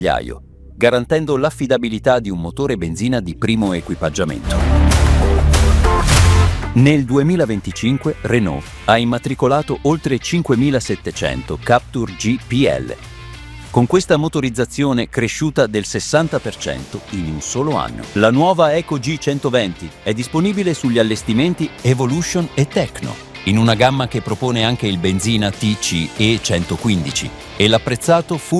garantendo l'affidabilità di un motore benzina di primo equipaggiamento. Nel 2025 Renault ha immatricolato oltre 5.700 Captur GPL. Con questa motorizzazione cresciuta del 60% in un solo anno. La nuova Eco G120 è disponibile sugli allestimenti Evolution e Tecno, in una gamma che propone anche il benzina TC E115 e l'apprezzato Full